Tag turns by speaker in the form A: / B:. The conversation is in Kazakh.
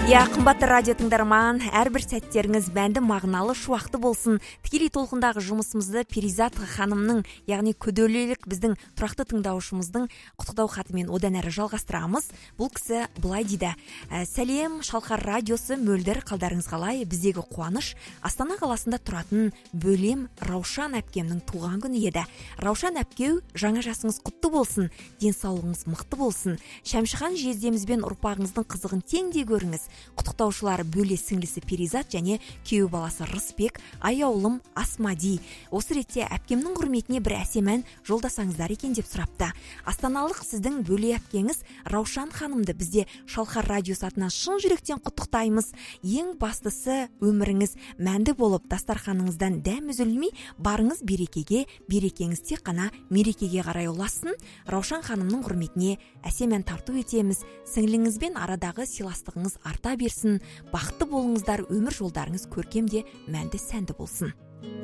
A: Қымбатты радио тыңдарман, әрбір сәттеріңіз мәнді мағыналы шуақты болсын. Тікелей толқындағы жұмысымызды Перизат ханымның, яғни көделілік біздің тұрақты тыңдаушымыздың құттықтау хатымен одан әрі жалғастырамыз. Бұл кісі былай дейді: сәлем, Шалқар радиосы, мөлдір, қалдарыңыз қалай? Біздегі қуаныш Астана қаласында тұратын бөлем Раушан әпкемнің туған күні еді. Раушан әпкеу, жаңа жасыңыз құтты болсын, денсаулығыңыз мықты болсын. Шәмшіхан жездемізбен ұрпағыңыздың қызығын теңдей көріңіз. Құттықтаушылар бөле сіңлісі Перизат және күйеу баласы Рысбек, аяулым Асмади. Осы ретте әпкемнің құрметіне бір әсем ән жолдасаңыздар екен деп сұрапты. Астаналық сіздің бөле әпкеңіз Раушан ханымды бізде Шалқар радиосы атынан шын жүректен құттықтаймыз. Ең бастысы, өміріңіз мәнді болып, дастарханыңыздан дәм үзілмей, барыңыз берекеге, берекеңіз тек қана мерекеге қарай ұласын. Раушан ханымның құрметіне әсем ән тарту етеміз. Сіңліңізбен арадағы сыйластығыңыз арта берсін. Бақытты болыңыздар, өмір жолдарыңыз көркем де мәнді сәнді болсын.